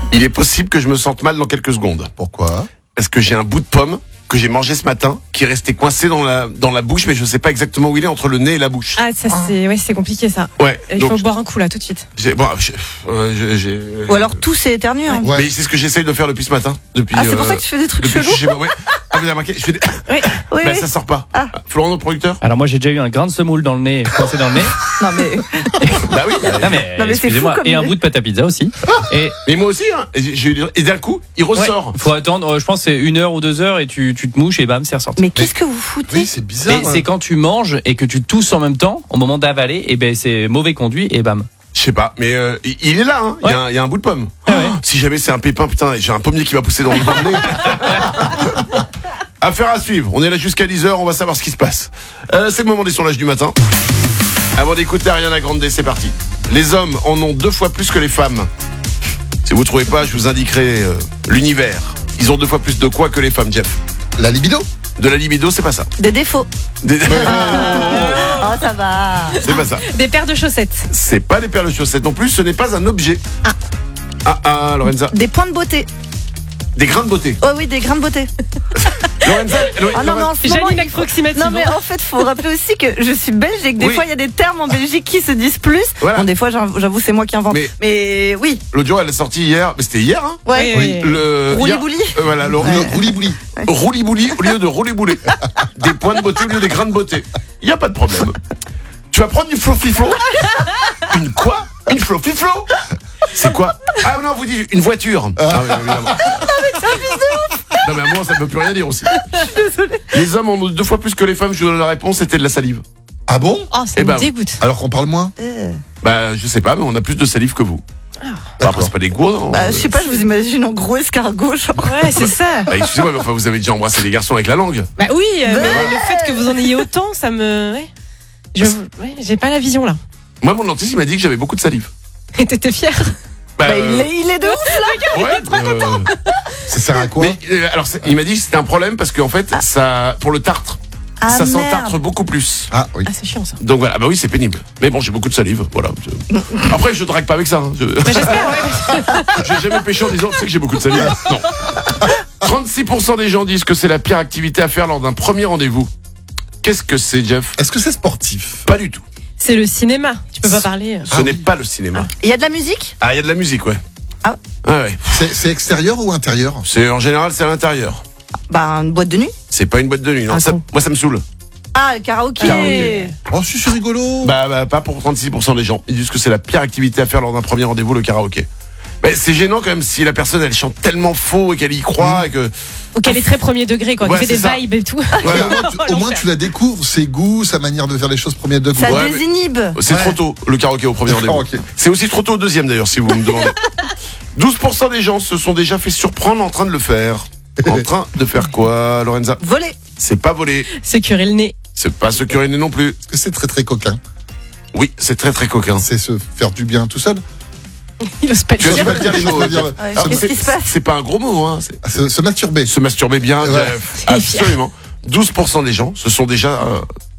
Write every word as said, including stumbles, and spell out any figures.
Il est possible que je me sente mal dans quelques secondes. Pourquoi ? Parce que j'ai un bout de pomme que j'ai mangé ce matin, qui est resté coincé dans la, dans la bouche, mais je sais pas exactement où il est, entre le nez et la bouche. Ah, ça, c'est, ouais, c'est compliqué, ça. Ouais. Il donc, faut boire un coup, là, tout de suite. j'ai, bon, j'ai, euh, j'ai, j'ai, Ou alors tout c'est éternué. Hein. Ouais. Mais c'est ce que j'essaye de faire depuis ce matin. Depuis, Ah, c'est pour euh, ça que tu fais des trucs depuis que je chelous. suis chez moi, ouais. Ah, vous avez remarqué, je fais des... Oui. Oui, Ben, oui. ça sort pas. Ah. Florent, notre producteur? Alors moi j'ai déjà eu un grain de semoule dans le nez, coincé dans le nez. Non mais Bah oui. Non mais, Non, mais c'est excusez-moi, fou comme et un idée. bout de pâte à pizza aussi. Et Mais moi aussi, hein. Et, j'ai eu- et d'un coup, il ressort. ouais, faut attendre, euh, je pense que c'est une heure ou deux heures et tu, tu te mouches et bam c'est ressorti. mais qu'est-ce que vous foutez? Oui, c'est bizarre. Mais c'est quand tu manges et que tu tousses en même temps, au moment d'avaler, et ben c'est mauvais conduit et bam. Je sais pas, mais euh, il- il est là, hein. Il y a Ouais. un- il y, a un bout de pomme. Ah ouais. Oh, si jamais c'est un pépin, putain, j'ai un pommier qui va pousser dans le nez. Affaire à suivre. On est là jusqu'à dix heures, on va savoir ce qui se passe. Euh, c'est le moment des sondages du matin. Avant d'écouter Ariana Grande, c'est parti. Les hommes en ont deux fois plus que les femmes. Si vous trouvez pas, je vous indiquerai euh, l'univers. Ils ont deux fois plus de quoi que les femmes, Jeff? La libido ? De la libido, c'est pas ça. Des défauts. Des- Oh ça va. c'est pas ça. Des paires de chaussettes. C'est pas des paires de chaussettes non plus, ce n'est pas un objet. Ah. Ah, ah, Lorenza. Des points de beauté. Des grains de beauté. Oh oui, des grains de beauté. Lorenza, Lo- Ah non, mais en ce moment, Janine il- approximative. Non mais en fait, faut rappeler aussi que je suis belge et que des Oui. fois il y a des termes en Belgique qui se disent plus. Voilà. Bon, des fois, j'avoue, j'avoue, c'est moi qui invente. Mais- Mais, oui, L'audio, elle est sortie hier. Mais c'était hier, hein? ouais. Oui, oui. Le Rouli-bouli. hier- euh, voilà, le Le rouli-bouli. rouli-bouli au lieu de rouli-bouli. Des points de beauté au lieu des grains de beauté. Il y a pas de problème. Tu vas prendre du flofiflo? Une quoi? Une flofiflo? C'est quoi? Ah non, vous dites une voiture. Ah oui, évidemment. Non mais à moi ça ne veut plus rien dire aussi. Les hommes en ont deux fois plus que les femmes. Je vous donne la réponse, c'était de la salive. Ah bon ? Oh, ça Eh me ben, dégoûte. Alors qu'on parle moins ? Euh, Bah je sais pas, mais on a plus de salive que vous. Bah, après c'est pas des gros. Non bah, je sais pas, je vous imagine en gros escargot. Genre. Ouais, c'est ça. Bah, excusez-moi, mais enfin vous avez déjà embrassé les garçons avec la langue. Bah oui, euh, mais le fait que vous en ayez autant, ça me. Ouais. Je... ouais, j'ai pas la vision là. Moi mon dentiste il m'a dit que j'avais beaucoup de salive. Et t'étais fière? Bah, Bah, euh, il, est, il est de ouf. ouais, euh, Ça sert à quoi ? mais, euh, alors c'est- il m'a dit que c'était un problème parce qu'en fait ça pour le tartre Ah, ça merde. s'entartre beaucoup plus. Ah oui. Ah, c'est chiant ça. Donc voilà, bah oui c'est pénible. Mais bon j'ai beaucoup de salive, voilà. Je- Après je drague pas avec ça. Hein. Je... Bah, j'espère, ouais. J'ai jamais péché en disant tu sais que j'ai beaucoup de salive. Non. trente-six pour cent des gens disent que c'est la pire activité à faire lors d'un premier rendez-vous. Qu'est-ce que c'est, Jeff? Est-ce que c'est sportif ? Pas du tout. C'est le cinéma. Tu peux pas parler. euh. Ce Ah n'est oui. pas le cinéma. Il y a de la musique? Ah, il y a de la musique, ouais. Ah. Ah ouais. C'est c'est extérieur ou intérieur ? C'est en général c'est à l'intérieur. Bah, une boîte de nuit. C'est pas une boîte de nuit. Non. Ah Ça- bon. moi ça me saoule. Ah, le karaoké. Karaoké. Oh, si, c'est rigolo. Bah, bah pas pour trente-six pour cent des gens. Ils disent que c'est la pire activité à faire lors d'un premier rendez-vous, le karaoké. Mais c'est gênant quand même si la personne elle chante tellement faux et qu'elle y croit et que. Ou qu'elle est très premier degré, quoi. Ouais, Qui fait des c'est ça. vibes et tout. Ouais, Voilà. au moins, tu, au moins, tu la découvres, ses goûts, sa manière de faire les choses premier degré. Ça Ouais, mais- désinhibe. C'est Ouais. trop tôt le karaoké au premier rendez-vous. Karaoké. C'est aussi trop tôt au deuxième d'ailleurs si vous me demandez. douze pour cent des gens se sont déjà fait surprendre en train de le faire. En train de faire quoi, Lorenza? Voler. C'est pas voler. Se curer le nez. C'est pas se curer le nez non plus. Est-ce que c'est très très coquin ? Oui, c'est très très coquin. C'est se faire du bien tout seul ? Il ose pas le Tu dire. vas pas le dire les mots. Je veux dire, Ouais, Alors, Qu'est-ce c'est- qui se passe? C'est pas un gros mot, hein. C'est se, se masturber. se masturber bien, Ouais. Jeff. Absolument. douze pour cent des gens se sont déjà euh,